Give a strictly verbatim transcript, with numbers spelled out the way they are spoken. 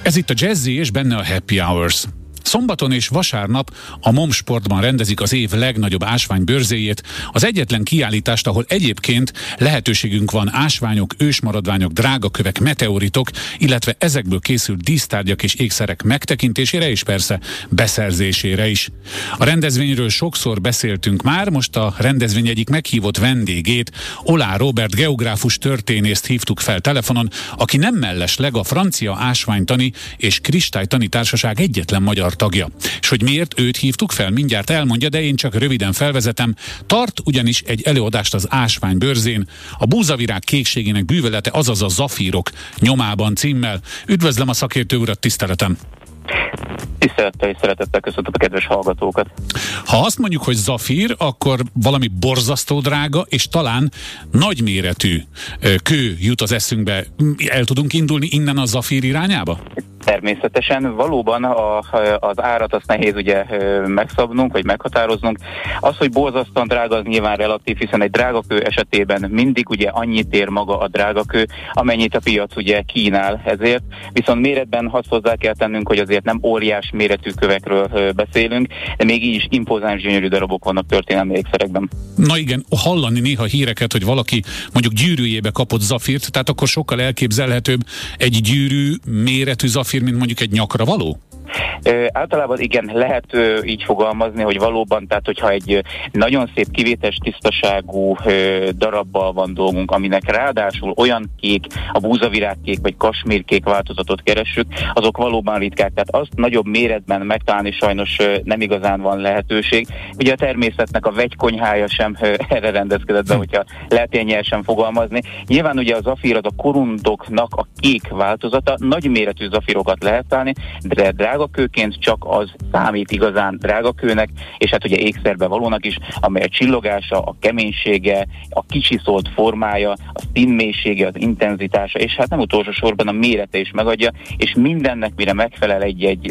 Ez itt a Jazzy, és benne a Happy Hours. Szombaton és vasárnap a MOM Sportban rendezik az év legnagyobb ásványbőrzéjét, az egyetlen kiállítást, ahol egyébként lehetőségünk van ásványok, ősmaradványok, drágakövek, meteoritok, illetve ezekből készült dísztárgyak és ékszerek megtekintésére és persze beszerzésére is. A rendezvényről sokszor beszéltünk már, most a rendezvény egyik meghívott vendégét, Olá Róbert geográfus történészt hívtuk fel telefonon, aki nem mellesleg a Francia Ásványtani és Kristálytani Társaság egyetlen magyar tagja. És hogy miért őt hívtuk fel, mindjárt elmondja, de én csak röviden felvezetem. Tart ugyanis egy előadást az Ásványbőrzén, a búzavirág kékségének bűvölete, azaz a zafírok nyomában címmel. Üdvözlöm a szakértő urat, tiszteletem! Tisztelettel és szeretettel köszöntöm a kedves hallgatókat. Ha azt mondjuk, hogy zafír, akkor valami borzasztó drága, és talán nagyméretű kő jut az eszünkbe. El tudunk indulni innen a zafír irányába? Természetesen valóban a, az árat azt nehéz ugye megszabnunk, vagy meghatároznunk. Az, hogy borzasztóan drága, az nyilván relatív, hiszen egy drágakő esetében mindig ugye annyit ér maga a drágakő, amennyit a piac ugye kínál ezért. Viszont méretben azt hozzá kell tennünk, hogy azért nem óriás méretű kövekről beszélünk, de még így is impozáns, gyönyörű darabok vannak történelmi ékszerekben. Na igen, hallani néha híreket, hogy valaki mondjuk gyűrűjébe kapott zafírt, tehát akkor sokkal elképzelhetőbb egy gyűrű méretű zafír, mint mondjuk egy nyakra való? Ö, általában igen, lehet ö, így fogalmazni, hogy valóban, tehát hogyha egy ö, nagyon szép kivételes tisztaságú ö, darabbal van dolgunk, aminek ráadásul olyan kék, a búzavirágkék vagy kasmírkék változatot keressük, azok valóban ritkák, tehát azt nagyobb méretben megtalálni sajnos ö, nem igazán van lehetőség. Ugye a természetnek a vegykonyhája sem ö, erre rendezkedett be, hogyha lehet ilyen nyersen fogalmazni. Nyilván ugye a zafír az a korundoknak a kék változata, nagy méretű zafírokat lehet találni, de drágakőként csak az számít igazán drágakőnek, és hát ugye ékszerbe valónak is, amely a csillogása, a keménysége, a kicsiszolt formája, a színmélysége, az intenzitása, és hát nem utolsó sorban a mérete is megadja, és mindennek, mire megfelel egy-egy